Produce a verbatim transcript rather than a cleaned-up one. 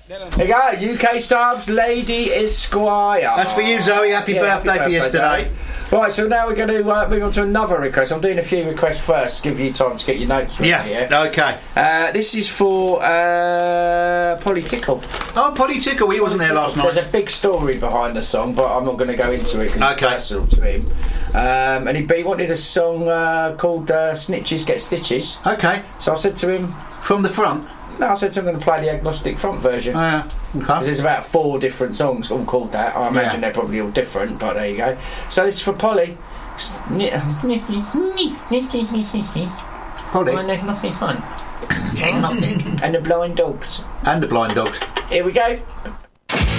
There you go, U K subs, Lady Esquire. That's for you, Zoe. Happy Yeah, birthday happy for birthday, yesterday. Zoe. Right, so now we're going to uh, move on to another request. I'm doing a few requests first, give you time to get your notes ready. Yeah, Yeah, okay. Uh, this is for uh, Polly Tickle. Oh, Polly Tickle, he wasn't there last night. There's a big story behind the song, but I'm not going to go into it because Okay. it's personal to him. Um, and he, he wanted a song uh, called uh, Snitches Get Stitches. Okay. So I said to him... From the front? No, I said to him I'm going to play the Agnostic Front version. Uh, Because okay. there's about four different songs all called that. I imagine Yeah. they're probably all different, but there you go. So this is for Polly. Polly? Nothing fun. And the blind dogs. And the blind dogs. Here we go.